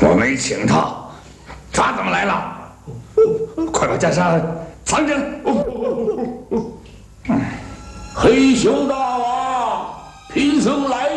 我没请他，他怎么来了？快把袈裟藏起来！ 黑熊大王，贫僧来